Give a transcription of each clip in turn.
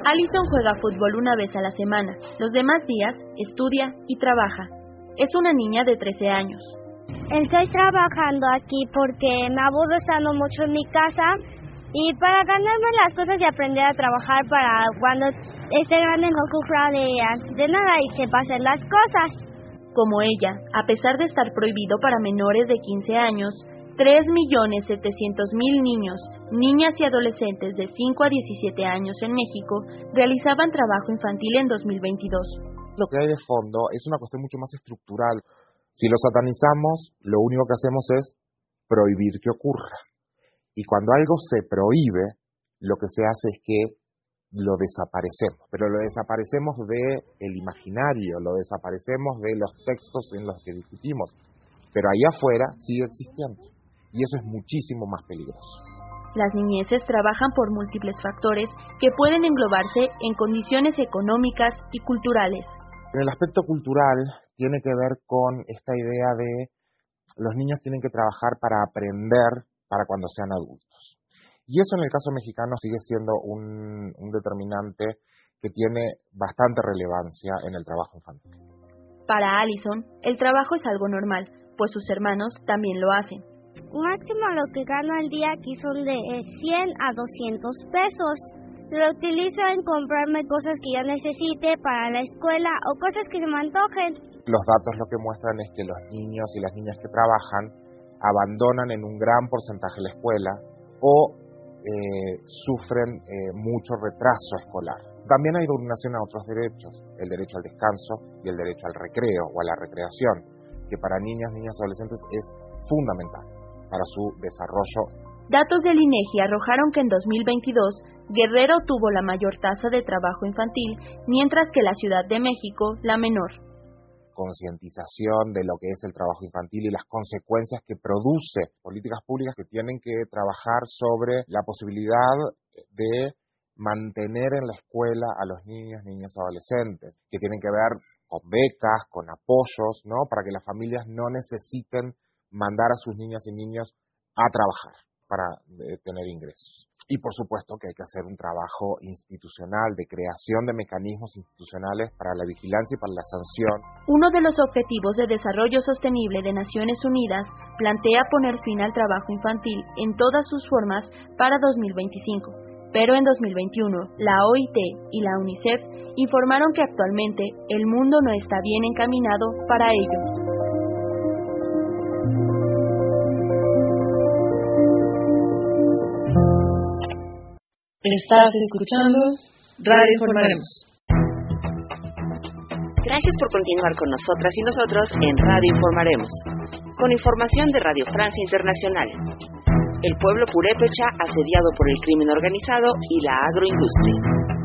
Alison juega fútbol una vez a la semana. Los demás días estudia y trabaja. Es una niña de 13 años. Estoy trabajando aquí porque me aburro estando mucho en mi casa y para ganarme las cosas y aprender a trabajar para cuando esté grande no sufra de nada y sepa hacer las cosas. Como ella, a pesar de estar prohibido para menores de 15 años, 3.700.000 niños, niñas y adolescentes de 5 a 17 años en México realizaban trabajo infantil en 2022. Lo que hay de fondo es una cuestión mucho más estructural. Si lo satanizamos, lo único que hacemos es prohibir que ocurra. Y cuando algo se prohíbe, lo que se hace es que lo desaparecemos. Pero lo desaparecemos del imaginario, lo desaparecemos de los textos en los que discutimos. Pero ahí afuera sigue existiendo. Y eso es muchísimo más peligroso. Las niñeces trabajan por múltiples factores que pueden englobarse en condiciones económicas y culturales. En el aspecto cultural tiene que ver con esta idea de los niños tienen que trabajar para aprender para cuando sean adultos. Y eso en el caso mexicano sigue siendo un determinante que tiene bastante relevancia en el trabajo infantil. Para Alison, el trabajo es algo normal, pues sus hermanos también lo hacen. Máximo lo que gano al día aquí son de 100 a 200 pesos. Lo utilizo en comprarme cosas que yo necesite para la escuela o cosas que se me antojen. Los datos lo que muestran es que los niños y las niñas que trabajan abandonan en un gran porcentaje la escuela o sufren mucho retraso escolar. También hay vulneración a otros derechos, el derecho al descanso y el derecho al recreo o a la recreación, que para niñas, niñas y adolescentes es fundamental para su desarrollo. Datos del INEGI arrojaron que en 2022 Guerrero tuvo la mayor tasa de trabajo infantil, mientras que la Ciudad de México la menor. Concientización de lo que es el trabajo infantil y las consecuencias que produce, políticas públicas que tienen que trabajar sobre la posibilidad de mantener en la escuela a los niños, niñas y adolescentes, que tienen que ver con becas, con apoyos, ¿no? Para que las familias no necesiten mandar a sus niñas y niños a trabajar para tener ingresos. Y por supuesto que hay que hacer un trabajo institucional de creación de mecanismos institucionales para la vigilancia y para la sanción. Uno de los objetivos de desarrollo sostenible de Naciones Unidas plantea poner fin al trabajo infantil en todas sus formas para 2025. Pero en 2021, la OIT y la UNICEF informaron que actualmente el mundo no está bien encaminado para ello. Estás escuchando Radio Informaremos. Gracias por continuar con nosotras y nosotros en Radio Informaremos, con información de Radio Francia Internacional. El pueblo purépecha asediado por el crimen organizado y la agroindustria.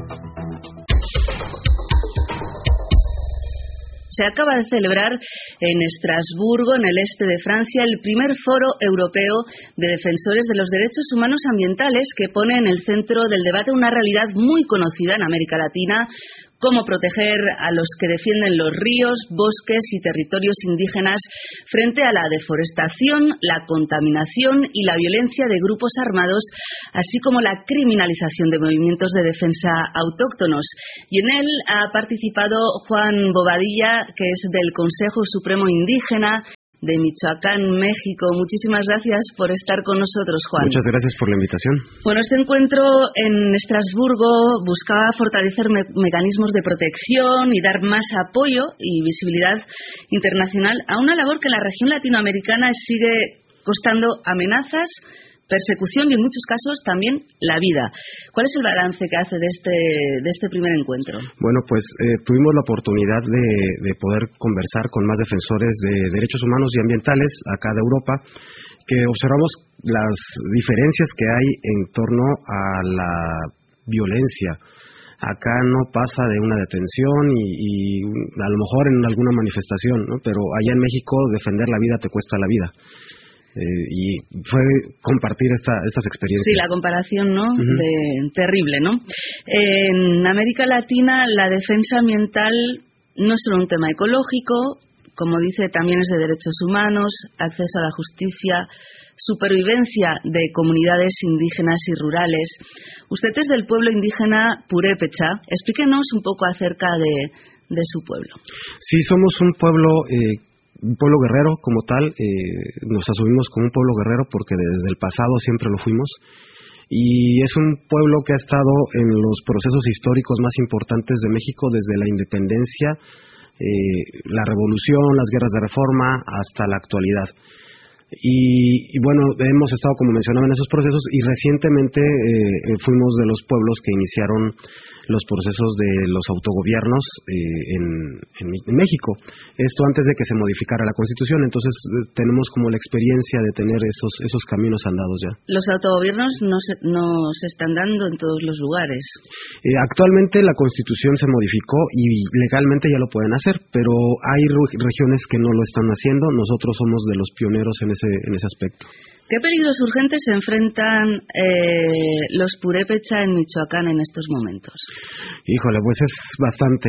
Se acaba de celebrar en Estrasburgo, en el este de Francia, el primer foro europeo de defensores de los derechos humanos ambientales que pone en el centro del debate una realidad muy conocida en América Latina, cómo proteger a los que defienden los ríos, bosques y territorios indígenas frente a la deforestación, la contaminación y la violencia de grupos armados, así como la criminalización de movimientos de defensa autóctonos. Y en él ha participado Juan Bobadilla, que es del Consejo Supremo Indígena de Michoacán, México. Muchísimas gracias por estar con nosotros, Juan. Muchas gracias por la invitación. Bueno, este encuentro en Estrasburgo buscaba fortalecer mecanismos de protección y dar más apoyo y visibilidad internacional a una labor que en la región latinoamericana sigue costando amenazas, persecución y en muchos casos también la vida. ¿Cuál es el balance que hace de este primer encuentro? Bueno, pues tuvimos la oportunidad de poder conversar con más defensores de derechos humanos y ambientales acá de Europa, que observamos las diferencias que hay en torno a la violencia. Acá no pasa de una detención y a lo mejor en alguna manifestación, ¿no? Pero allá en México defender la vida te cuesta la vida. Y fue compartir estas experiencias. Sí, la comparación, ¿no? Terrible, ¿no? En América Latina la defensa ambiental no es solo un tema ecológico, como dice, también es de derechos humanos, acceso a la justicia, supervivencia de comunidades indígenas y rurales. Usted es del pueblo indígena Purépecha. Explíquenos un poco acerca de su pueblo. Sí, somos un pueblo guerrero como tal. Nos asumimos como un pueblo guerrero porque desde el pasado siempre lo fuimos. Y es un pueblo que ha estado en los procesos históricos más importantes de México desde la independencia, la revolución, las guerras de reforma, hasta la actualidad. Y bueno, hemos estado, como mencionaba, en esos procesos, y recientemente fuimos de los pueblos que iniciaron los procesos de los autogobiernos en México. Esto antes de que se modificara la Constitución. Entonces tenemos como la experiencia de tener esos caminos andados ya. Los autogobiernos no se están dando en todos los lugares. Actualmente la Constitución se modificó y legalmente ya lo pueden hacer, pero hay regiones que no lo están haciendo. Nosotros somos de los pioneros en ese aspecto. ¿Qué peligros urgentes se enfrentan los Purépecha en Michoacán en estos momentos? Híjole, pues es bastante.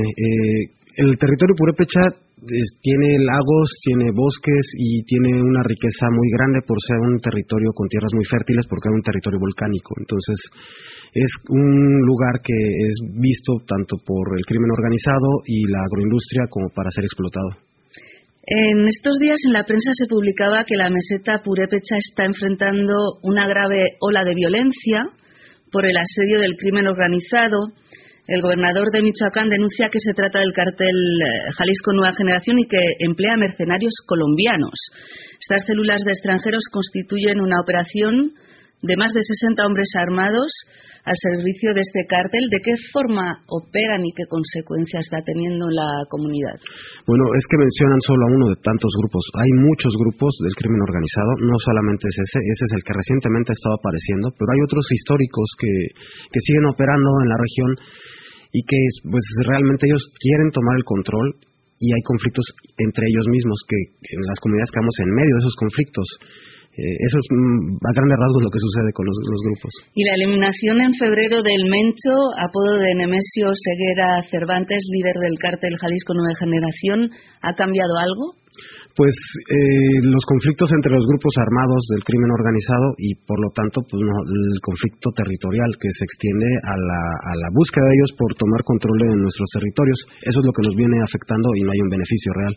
El territorio Purépecha tiene lagos, tiene bosques y tiene una riqueza muy grande por ser un territorio con tierras muy fértiles, porque es un territorio volcánico. Entonces es un lugar que es visto tanto por el crimen organizado y la agroindustria como para ser explotado. En estos días en la prensa se publicaba que la meseta Purépecha está enfrentando una grave ola de violencia por el asedio del crimen organizado. El gobernador de Michoacán denuncia que se trata del cártel Jalisco Nueva Generación y que emplea mercenarios colombianos. Estas células de extranjeros constituyen una operación de más de 60 hombres armados al servicio de este cártel. ¿De qué forma operan y qué consecuencias está teniendo en la comunidad? Bueno, es que mencionan solo a uno de tantos grupos. Hay muchos grupos del crimen organizado, no solamente es ese es el que recientemente ha estado apareciendo, pero hay otros históricos que siguen operando en la región y que pues realmente ellos quieren tomar el control, y hay conflictos entre ellos mismos, que en las comunidades quedamos en medio de esos conflictos. Eso es a grandes rasgos lo que sucede con los grupos. Y la eliminación en febrero del Mencho, apodo de Nemesio Ceguera Cervantes, líder del cártel Jalisco Nueva Generación, ¿ha cambiado algo? Pues los conflictos entre los grupos armados del crimen organizado y por lo tanto pues no, el conflicto territorial que se extiende a la búsqueda de ellos por tomar control de nuestros territorios. Eso es lo que nos viene afectando y no hay un beneficio real.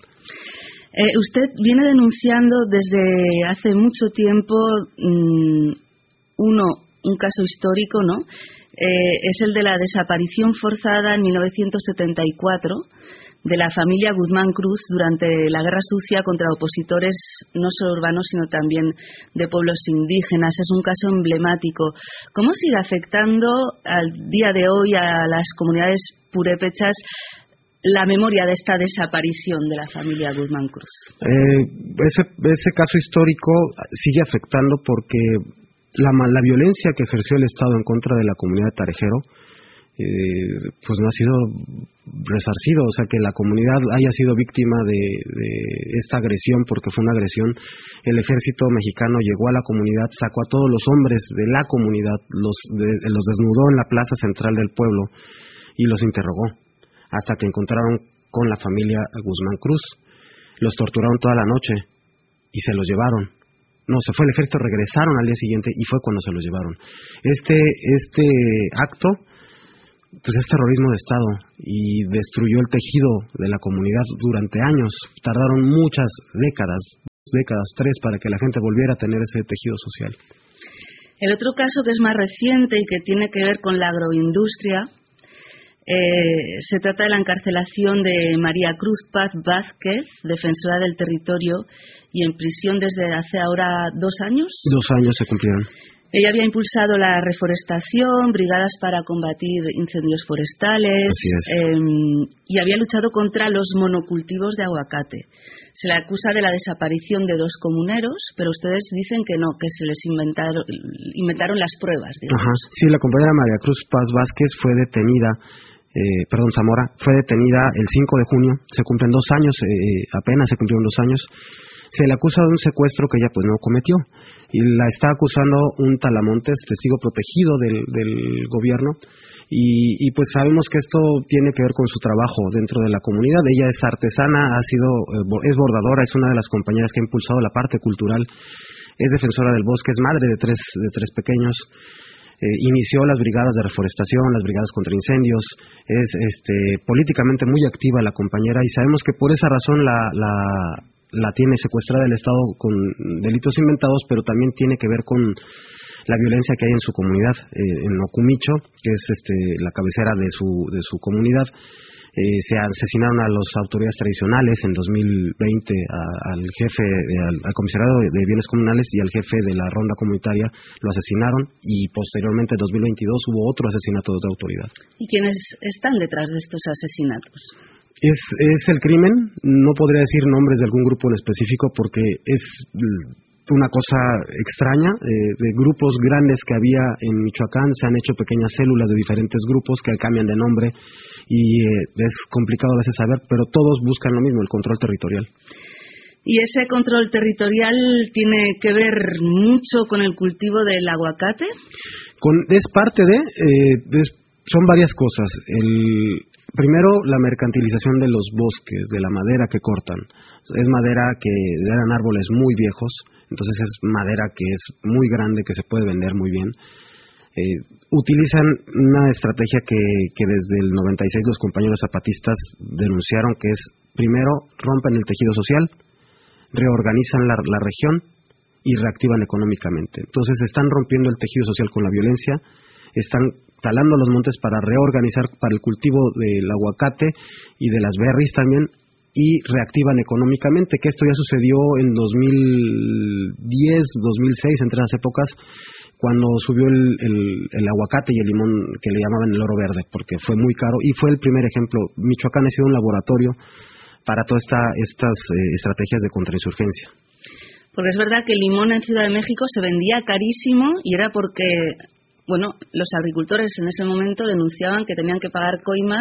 Usted viene denunciando desde hace mucho tiempo un caso histórico, ¿no? Es el de la desaparición forzada en 1974 de la familia Guzmán Cruz durante la Guerra Sucia contra opositores no solo urbanos sino también de pueblos indígenas. Es un caso emblemático. ¿Cómo sigue afectando al día de hoy a las comunidades purépechas la memoria de esta desaparición de la familia Guzmán Cruz? Ese caso histórico sigue afectando porque la violencia que ejerció el Estado en contra de la comunidad de Tarejero pues no ha sido resarcido, o sea, que la comunidad haya sido víctima de esta agresión, porque fue una agresión. El ejército mexicano llegó a la comunidad, sacó a todos los hombres de la comunidad, los desnudó en la plaza central del pueblo y los interrogó hasta que encontraron con la familia Guzmán Cruz. Los torturaron toda la noche y se los llevaron. No, se fue el ejército, regresaron al día siguiente y fue cuando se los llevaron. Este acto pues es terrorismo de Estado y destruyó el tejido de la comunidad durante años. Tardaron muchas décadas, 3, para que la gente volviera a tener ese tejido social. El otro caso que es más reciente y que tiene que ver con la agroindustria, se trata de la encarcelación de María Cruz Paz Vázquez, defensora del territorio y en prisión desde hace ahora 2 años. 2 años se cumplieron. Ella había impulsado la reforestación, brigadas para combatir incendios forestales y había luchado contra los monocultivos de aguacate. Se le acusa de la desaparición de 2 comuneros, pero ustedes dicen que no, que se les inventaron las pruebas. Ajá. Sí, la compañera María Cruz Paz Vázquez fue detenida, Zamora, fue detenida el 5 de junio, se cumplen 2 años, apenas se cumplieron 2 años. Se le acusa de un secuestro que ella pues no cometió y la está acusando un Talamontes, testigo protegido del gobierno y pues sabemos que esto tiene que ver con su trabajo dentro de la comunidad. Ella es artesana, es bordadora, es una de las compañeras que ha impulsado la parte cultural es defensora del bosque, es madre de tres pequeños. Inició las brigadas de reforestación, las brigadas contra incendios, es políticamente muy activa la compañera, y sabemos que por esa razón la tiene secuestrada el Estado con delitos inventados, pero también tiene que ver con la violencia que hay en su comunidad, en Ocumicho, que es la cabecera de su comunidad. Se asesinaron a las autoridades tradicionales en 2020, al jefe, al comisariado de bienes comunales y al jefe de la ronda comunitaria, lo asesinaron, y posteriormente en 2022 hubo otro asesinato de otra autoridad. ¿Y quiénes están detrás de estos asesinatos? Es el crimen, no podría decir nombres de algún grupo en específico porque es una cosa extraña, de grupos grandes que había en Michoacán, se han hecho pequeñas células de diferentes grupos que cambian de nombre, y es complicado a veces saber, pero todos buscan lo mismo, el control territorial. ¿Y ese control territorial tiene que ver mucho con el cultivo del aguacate? Es parte son varias cosas. Primero, la mercantilización de los bosques, de la madera que cortan. Es madera que eran árboles muy viejos, entonces es madera que es muy grande, que se puede vender muy bien. Utilizan una estrategia que desde el 96 los compañeros zapatistas denunciaron, que es, primero, rompen el tejido social, reorganizan la región y reactivan económicamente. Entonces están rompiendo el tejido social con la violencia, están talando los montes para reorganizar para el cultivo del aguacate y de las berries también, y reactivan económicamente, que esto ya sucedió en 2010, 2006, entre las épocas, cuando subió el aguacate y el limón, que le llamaban el oro verde, porque fue muy caro, y fue el primer ejemplo. Michoacán ha sido un laboratorio para todas estas estrategias de contrainsurgencia. Porque es verdad que el limón en Ciudad de México se vendía carísimo, y era porque, los agricultores en ese momento denunciaban que tenían que pagar coimas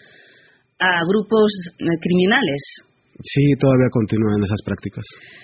a grupos criminales. Sí, todavía continúan esas prácticas.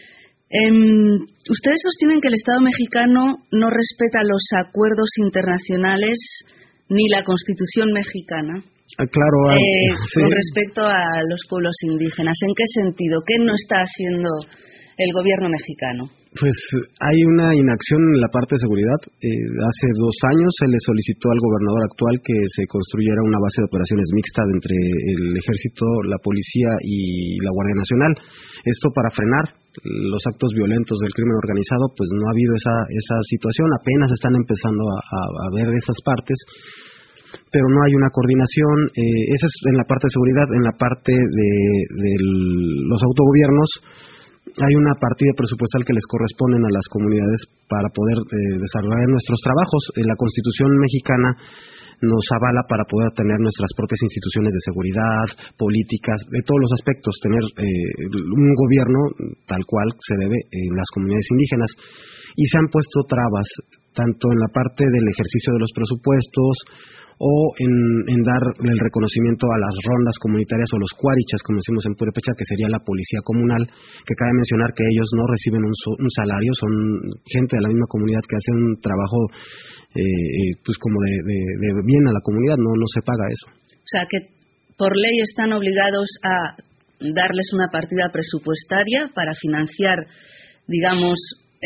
Ustedes sostienen que el Estado mexicano no respeta los acuerdos internacionales ni la Constitución mexicana. Claro. Sí. Con respecto a los pueblos indígenas. ¿En qué sentido? ¿Qué no está haciendo el gobierno mexicano? Pues hay una inacción en la parte de seguridad. Hace 2 años se le solicitó al gobernador actual que se construyera una base de operaciones mixta entre el ejército, la policía y la Guardia Nacional. Esto para frenar los actos violentos del crimen organizado. Pues no ha habido esa situación, apenas están empezando a ver esas partes, pero no hay una coordinación. Eso es en la parte de seguridad. En la parte de los autogobiernos, hay una partida presupuestal que les corresponden a las comunidades para poder desarrollar nuestros trabajos. La Constitución mexicana nos avala para poder tener nuestras propias instituciones de seguridad, políticas, de todos los aspectos, tener un gobierno tal cual se debe en las comunidades indígenas. Y se han puesto trabas, tanto en la parte del ejercicio de los presupuestos, o en dar el reconocimiento a las rondas comunitarias o los cuarichas, como decimos en Purépecha, que sería la policía comunal, que cabe mencionar que ellos no reciben un salario, son gente de la misma comunidad que hace un trabajo pues como de bien a la comunidad, no se paga eso. O sea, que por ley están obligados a darles una partida presupuestaria para financiar, digamos,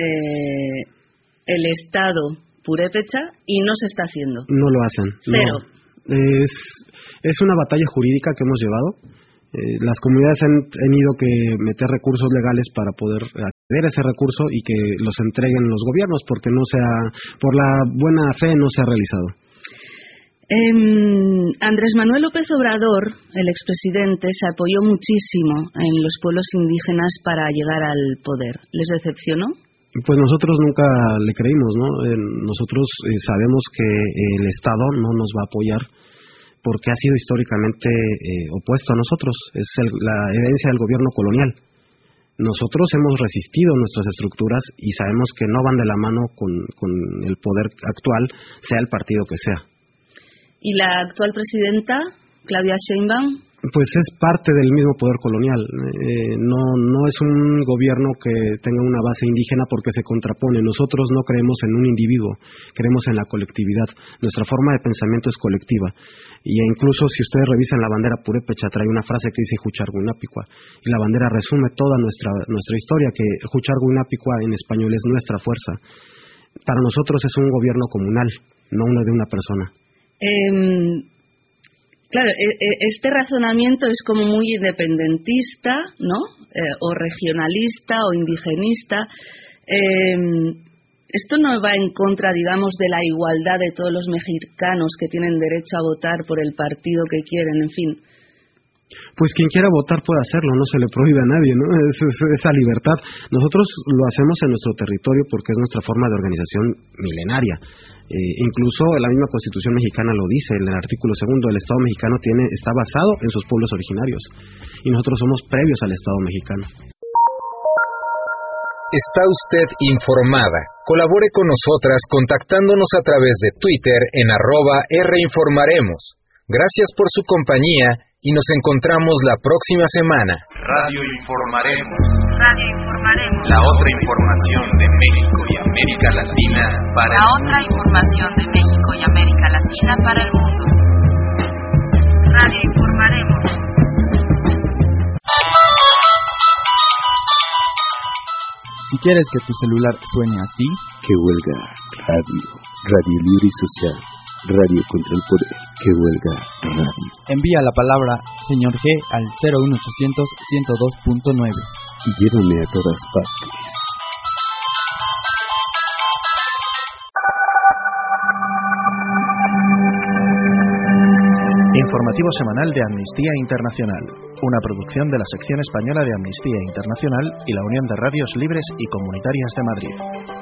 el Estado purépecha, y no se está haciendo. No lo hacen. Pero es una batalla jurídica que hemos llevado. Las comunidades han tenido que meter recursos legales para poder acceder a ese recurso y que los entreguen los gobiernos, porque por la buena fe no se ha realizado. Andrés Manuel López Obrador, el expresidente, se apoyó muchísimo en los pueblos indígenas para llegar al poder. ¿Les decepcionó? Pues nosotros nunca le creímos, ¿no? Nosotros sabemos que el Estado no nos va a apoyar porque ha sido históricamente opuesto a nosotros. Es la herencia del gobierno colonial. Nosotros hemos resistido nuestras estructuras y sabemos que no van de la mano con el poder actual, sea el partido que sea. ¿Y la actual presidenta, Claudia Sheinbaum, Pues es parte del mismo poder colonial. No es un gobierno que tenga una base indígena porque se contrapone. Nosotros no creemos en un individuo, creemos en la colectividad. Nuestra forma de pensamiento es colectiva. Y incluso si ustedes revisan la bandera purépecha, trae una frase que dice Hucharguinapicua, y la bandera resume toda nuestra historia, que Hucharguinapicua en español es nuestra fuerza. Para nosotros es un gobierno comunal, no uno de una persona. Claro, este razonamiento es como muy independentista, ¿no? O regionalista o indigenista. Esto no va en contra, digamos, de la igualdad de todos los mexicanos que tienen derecho a votar por el partido que quieren, en fin. Pues quien quiera votar puede hacerlo, no se le prohíbe a nadie, ¿no? Esa libertad. Nosotros lo hacemos en nuestro territorio porque es nuestra forma de organización milenaria. Incluso la misma Constitución mexicana lo dice, en el artículo 2, el Estado mexicano está basado en sus pueblos originarios y nosotros somos previos al Estado mexicano. Está usted informada. Colabore con nosotras contactándonos a través de Twitter en @Rinformaremos. Gracias por su compañía y nos encontramos la próxima semana. Radio Informaremos. Radio Informaremos. La otra información de México y América Latina para el mundo. La otra información de México y América Latina para el mundo. Radio Informaremos. Si quieres que tu celular suene así, que huelga Radio Libre y Social, Radio contra el Poder, que huelga radio. Envía la palabra Señor G al 01800 102.9 y llévame a todas partes. Informativo semanal de Amnistía Internacional, una producción de la sección española de Amnistía Internacional y la Unión de Radios Libres y Comunitarias de Madrid.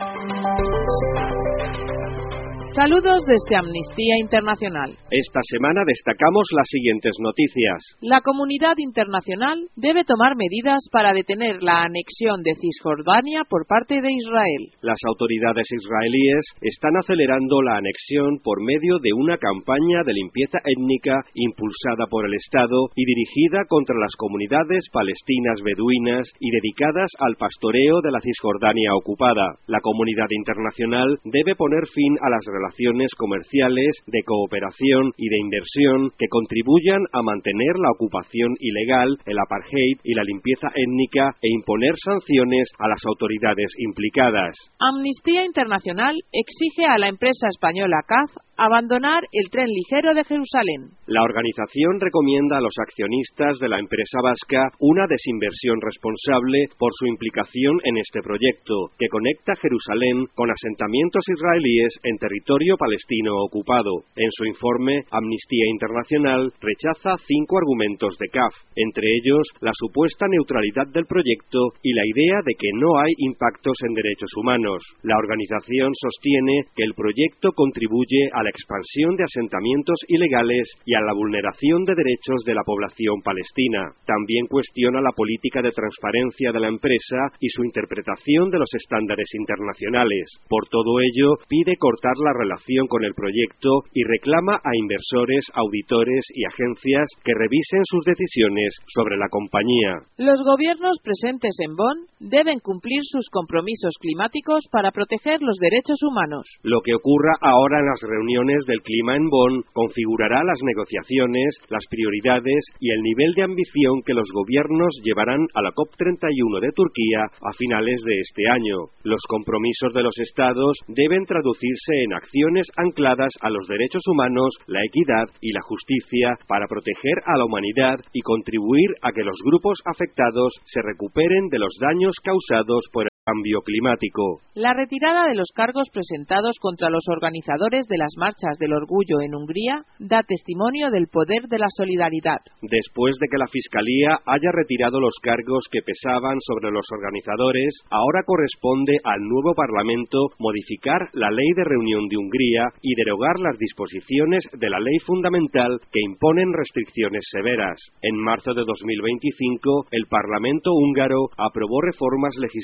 Saludos desde Amnistía Internacional. Esta semana destacamos las siguientes noticias. La comunidad internacional debe tomar medidas para detener la anexión de Cisjordania por parte de Israel. Las autoridades israelíes están acelerando la anexión por medio de una campaña de limpieza étnica impulsada por el Estado y dirigida contra las comunidades palestinas beduinas y dedicadas al pastoreo de la Cisjordania ocupada. La comunidad internacional debe poner fin a las relaciones comerciales, de cooperación y de inversión que contribuyan a mantener la ocupación ilegal, el apartheid y la limpieza étnica e imponer sanciones a las autoridades implicadas. Amnistía Internacional exige a la empresa española CAF abandonar el tren ligero de Jerusalén. La organización recomienda a los accionistas de la empresa vasca una desinversión responsable por su implicación en este proyecto, que conecta Jerusalén con asentamientos israelíes en territorio palestino ocupado. En su informe, Amnistía Internacional rechaza 5 argumentos de CAF, entre ellos la supuesta neutralidad del proyecto y la idea de que no hay impactos en derechos humanos. La organización sostiene que el proyecto contribuye a la expansión de asentamientos ilegales y a la vulneración de derechos de la población palestina. También cuestiona la política de transparencia de la empresa y su interpretación de los estándares internacionales. Por todo ello, pide cortar la relación con el proyecto y reclama a inversores, auditores y agencias que revisen sus decisiones sobre la compañía. Los gobiernos presentes en Bonn deben cumplir sus compromisos climáticos para proteger los derechos humanos. Lo que ocurra ahora en las reuniones del clima en Bonn configurará las negociaciones, las prioridades y el nivel de ambición que los gobiernos llevarán a la COP31 de Turquía a finales de este año. Los compromisos de los estados deben traducirse en acciones ancladas a los derechos humanos, la equidad y la justicia para proteger a la humanidad y contribuir a que los grupos afectados se recuperen de los daños causados por el cambio climático. La retirada de los cargos presentados contra los organizadores de las marchas del orgullo en Hungría da testimonio del poder de la solidaridad. Después de que la Fiscalía haya retirado los cargos que pesaban sobre los organizadores, ahora corresponde al nuevo Parlamento modificar la Ley de Reunión de Hungría y derogar las disposiciones de la ley fundamental que imponen restricciones severas. En marzo de 2025, el Parlamento húngaro aprobó reformas legislativas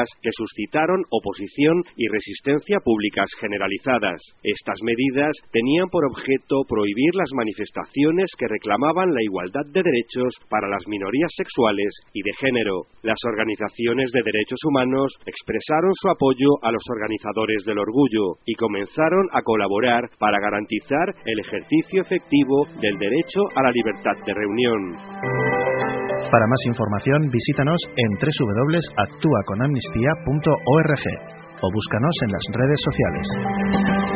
represivas que suscitaron oposición y resistencia públicas generalizadas. Estas medidas tenían por objeto prohibir las manifestaciones que reclamaban la igualdad de derechos para las minorías sexuales y de género. Las organizaciones de derechos humanos expresaron su apoyo a los organizadores del orgullo y comenzaron a colaborar para garantizar el ejercicio efectivo del derecho a la libertad de reunión. Para más información, visítanos en www.actuaconamnistía.org o búscanos en las redes sociales.